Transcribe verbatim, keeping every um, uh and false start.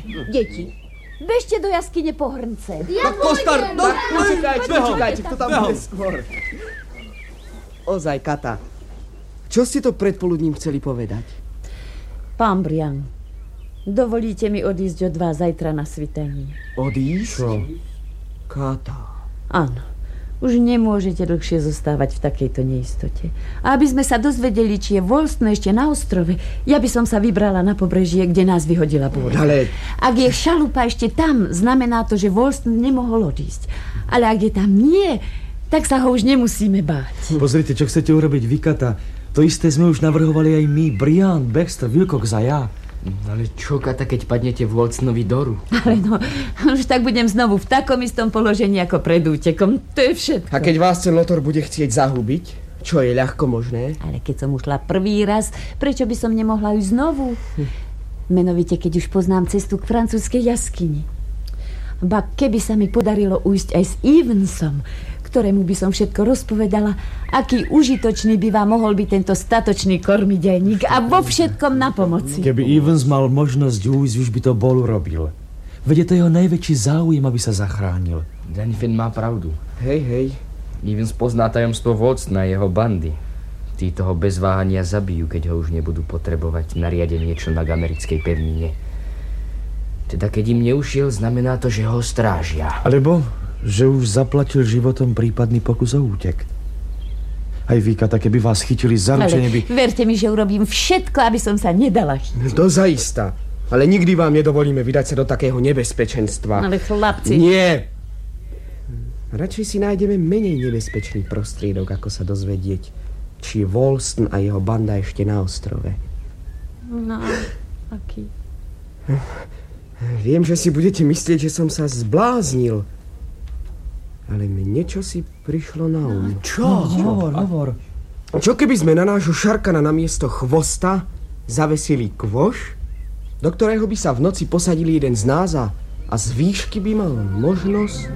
Deti, bežte do jaskyne po hrnce. Ja pôjdem! No, počkajte, počkajte, kto tam bude skôr. Ozaj, Kata, čo ste to predpoludním chceli povedať? Pán Brian, dovolíte mi odísť od vás zajtra na svitanie? Odísť? Čo? Kata. Áno. Už nemôžete dlhšie zostávať v takejto neistote. A aby sme sa dozvedeli, či je Wollstone ešte na ostrove, ja by som sa vybrala na pobrežie, kde nás vyhodila búrka. Ale... Ak je šalupa ešte tam, znamená to, že Wollstone nemohol odísť. Ale ak je tam nie, tak sa ho už nemusíme báť. Pozrite, čo chcete urobiť vy, Kata. To isté sme už navrhovali aj my, Brian, Baxter, Wilcox a ja. Ale čo, Kata, keď padnete v Wollstonovi doru? Ale no, už tak budem znovu v takom istom položení ako pred útekom. To je všetko. A keď vás ten Lotor bude chcieť zahubiť, čo je ľahko možné? Ale keď som ušla prvý raz, prečo by som nemohla ísť znovu? Hm. Menovite, keď už poznám cestu k francúzskej jaskyni. Ba keby sa mi podarilo ujsť aj s Evansom, ktorému by som všetko rozpovedala, aký užitočný by vám mohol byť tento statočný kormidelník a vo všetkom na pomoci. Keby Evans mal možnosť ujsť, už by to bol urobil. Veď je to jeho najväčší záujem, aby sa zachránil. Danifin má pravdu. Hej, hej. Evans pozná tajomstvo Wollstona a jeho bandy. Tí toho bez váhania zabijú, keď ho už nebudú potrebovať na riadenie člnok americkej pevnine. Teda keď im neušiel, znamená to, že ho strážia. Alebo že už zaplatil životom prípadný pokus o útek. Aj vy, Kata, keby vás chytili zaručene by... Ale verte mi, že urobím všetko, aby som sa nedala chytiť. To zaista. Ale nikdy vám nedovolíme vydať sa do takého nebezpečenstva. Ale chlapci... Nie! Radšej si nájdeme menej nebezpečný prostriedok, ako sa dozvedieť, či je Wollstone a jeho banda ešte na ostrove. No, aký? Viem, že si budete myslieť, že som sa zbláznil. Ale mne čo si prišlo na um. Čo? No, hovor, hovor. Čo keby sme na nášho šarkana namiesto chvosta zavesili kvoš, do ktorého by sa v noci posadili jeden z nás a z výšky by mal možnosť